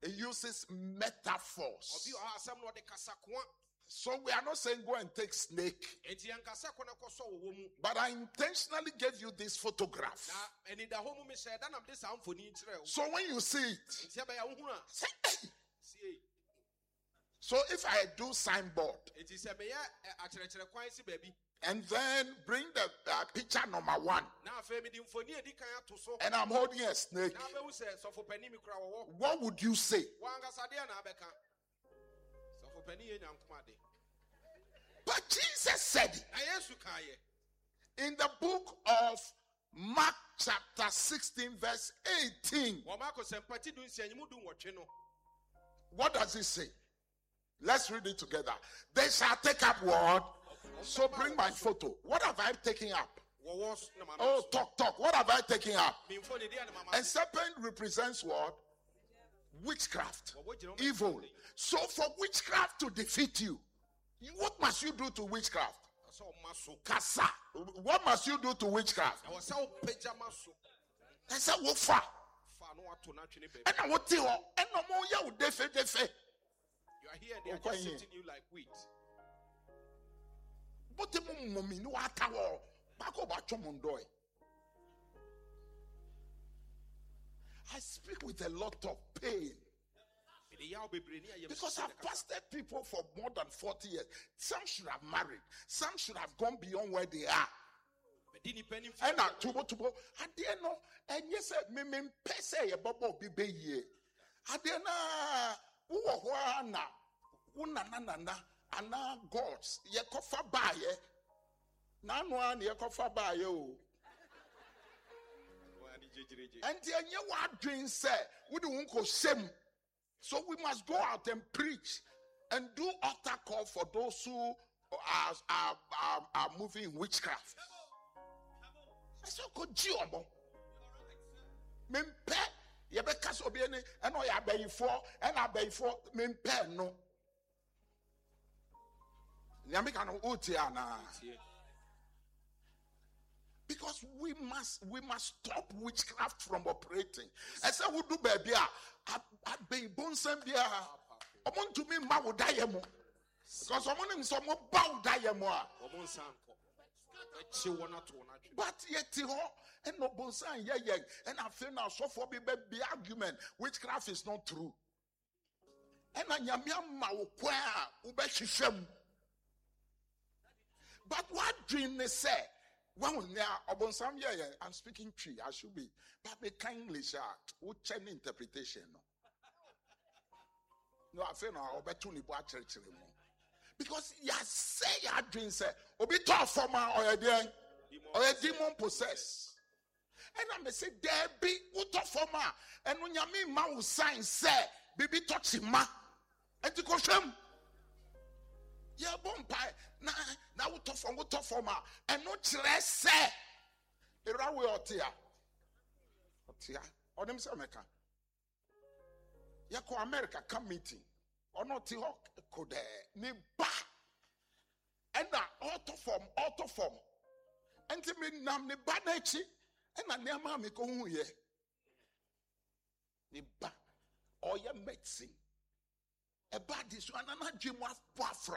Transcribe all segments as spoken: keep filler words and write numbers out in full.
It uses metaphors. So we are not saying go and take snake. But I intentionally gave you this photograph. So when you see it, say, hey. So if I do signboard, and then bring the uh, picture number one, and I'm holding a snake, what would you say? But Jesus said it. In the book of Mark chapter sixteen verse eighteen. What does it say? Let's read it together. They shall take up word. So bring my photo. What have I taken up? Oh, talk, talk. What have I taken up? And serpent represents what? Witchcraft. Evil. So for witchcraft to defeat you, what must you do to witchcraft? Kasa. What must you do to witchcraft? I said, what for? And I want to and no more you defe defe. You are here, they are just sitting you like wheat. I speak with a lot of pain. Because I've pastored people for more than forty years. Some should have married. Some should have gone beyond where they are. And I tubo tubo. I didn't know. And yes, me me pese ye bobo bibe ye. I didn't know. Uwa wana. Una na na na. Ana gods. Ye kofa baye. Na no ye kofa baye o. And the nye wa dream say we do unko shame. So we must go out and preach and do altar call for those who are, are, are, are moving in witchcraft. I said, go Giomo. Mimpe, Yabeka Sobiene, and I bay for, and I bay for Mimpe, no. Yamikano Utiana. Because we must we must stop witchcraft from operating. I said, we do baby. I be bonsambia. I want to me ma wo diamo. Because I want him some more bow diamo. But yet ho and no bonsan yeah yeah. And I feel now so for be be argument. Witchcraft is not true. And I nyamia ma wo kwa ube shifem. But what dream they say? Well, now, I'm speaking tree, I should be. But the English are which an interpretation. No, I feel now, Obertuni church anymore. Because you say your dream say, Obi talk for my or a demon or a demon possess. And I may say, there be uto for ma. And when you mean ma sign say, baby touch him ma. And to go shame. Yeah, bompire. Na na uto for uto for ma. And no stress say. Irawe otia. Otia. Or them say America. Yako America come meeting. Or not ti hok kode ni ba. And na auto form, auto form. And ti me nam ni ba na chi. And na nema mi ko hu ye. Ni ba. Or ye medicine. A bad is one and a gym was pafra.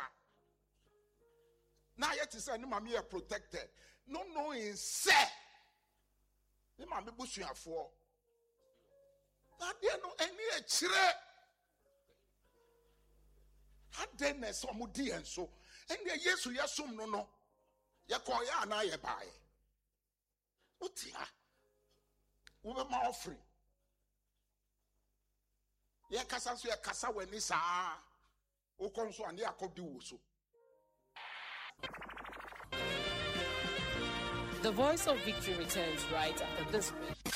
Now yet is any mammy are protected. No knowing say. The mammy bush you have for. Now there no any a chire. Had then a somebody and so. And the yes we assume no no. Yakoya and I buy. What ya? We were my offering. Ya kasa so ya kasa weni sa o konso ande akodi wo so. The Voice of Victory returns right after this break.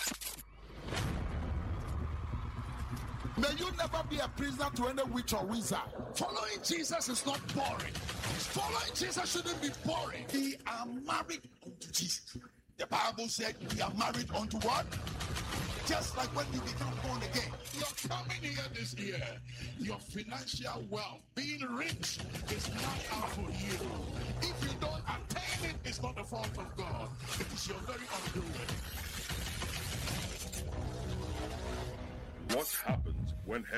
May you never be a prisoner to any witch or wizard. Following Jesus is not boring. Following Jesus shouldn't be boring. We are married unto Jesus. The Bible said we are married unto what? Just like when you become born again. You're coming here this year. Your financial wealth, being rich, is not out for you. If you don't attain it, it's not the fault of God. It is your very undoing. What happens when